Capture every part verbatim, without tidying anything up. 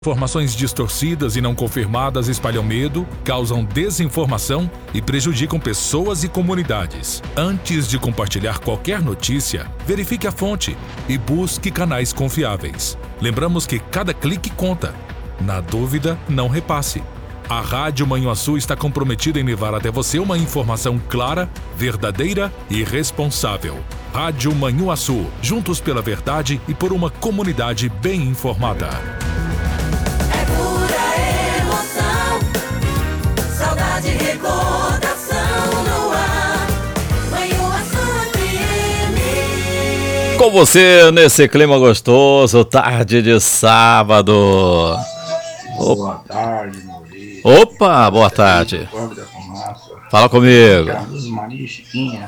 Informações distorcidas e não confirmadas espalham medo, causam desinformação e prejudicam pessoas e comunidades. Antes de compartilhar qualquer notícia, verifique a fonte e busque canais confiáveis. Lembramos que cada clique conta. Na dúvida, não repasse. A Rádio Manhuaçu está comprometida em levar até você uma informação clara, verdadeira e responsável. Rádio Manhuaçu, juntos pela verdade e por uma comunidade bem informada. Saudade e recordação no ar. Manhuaçu F M. Com você nesse clima gostoso, tarde de sábado. Boa tarde, Maurício. Opa, boa tarde. Fala comigo. Carlos Maria Chiquinha.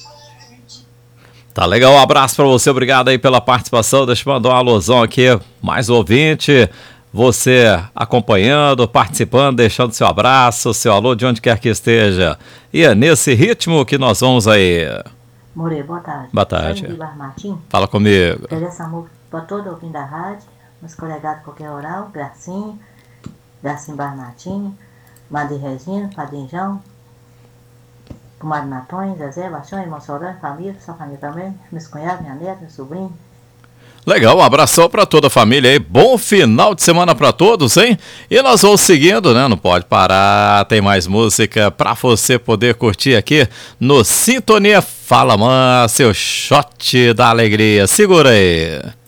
Tá legal, um abraço pra você, obrigado aí pela participação. Deixa eu mandar uma alusão aqui, mais ouvinte. Você acompanhando, participando, deixando seu abraço, seu alô, de onde quer que esteja. E é nesse ritmo que nós vamos aí. More, boa tarde. Boa tarde. Martim. Fala comigo. Oferece amor para todo ouvindo da rádio, meus colegados de qualquer oral, Gracinha, Gracinha Barmatinho, Madre Regina, Padrinho João, Comadre Natões, Zezé, Baixão, irmão Sorã, família, sua família também, meus cunhados, minha neta, meu sobrinho. Legal, um abração para toda a família aí, bom final de semana para todos, hein? E nós vamos seguindo, né? Não pode parar, tem mais música para você poder curtir aqui no Sintonia Fala Man, seu shot da alegria. Segura aí.